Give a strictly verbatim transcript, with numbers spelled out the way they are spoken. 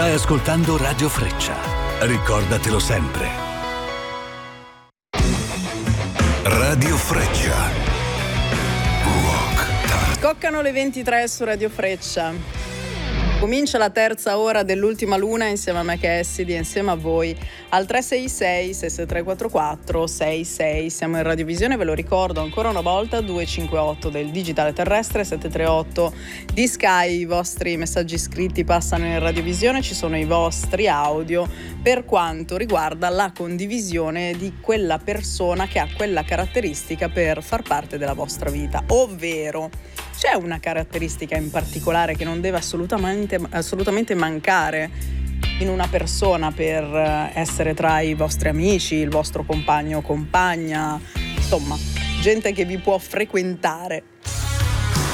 Stai ascoltando Radio Freccia. Ricordatelo sempre. Radio Freccia. Rock. Scoccano le ventitré su Radio Freccia. Comincia la terza ora dell'ultima luna insieme a me che è Essidi e insieme a voi al tre sei sei sei sei tre quattro quattro sei sei. Siamo in radiovisione, ve lo ricordo ancora una volta, due cinque otto del digitale terrestre, sette tre otto di Sky. I vostri messaggi scritti passano in radiovisione, ci sono i vostri audio per quanto riguarda la condivisione di quella persona che ha quella caratteristica per far parte della vostra vita, ovvero c'è una caratteristica in particolare che non deve assolutamente, assolutamente mancare in una persona per essere tra i vostri amici, il vostro compagno o compagna, insomma, gente che vi può frequentare.